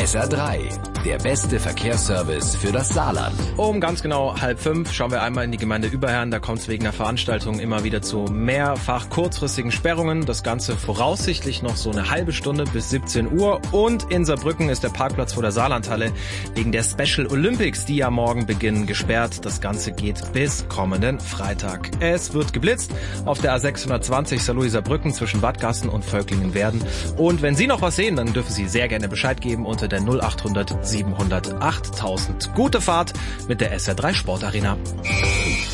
SR3, der beste Verkehrsservice für das Saarland. Um ganz genau 4:30 schauen wir einmal in die Gemeinde Überherrn. Da kommt es wegen der Veranstaltung immer wieder zu mehrfach kurzfristigen Sperrungen. Das Ganze voraussichtlich noch so eine halbe Stunde bis 17 Uhr. Und in Saarbrücken ist der Parkplatz vor der Saarlandhalle wegen der Special Olympics, die ja morgen beginnen, gesperrt. Das Ganze geht bis kommenden Freitag. Es wird geblitzt auf der A620 Saarlouis-Saarbrücken zwischen Wattgassen und Völklingen-Werden. Und wenn Sie noch was sehen, dann dürfen Sie sehr gerne Bescheid geben unter der 0800 700 8000. Gute Fahrt mit der SR3 Sportarena.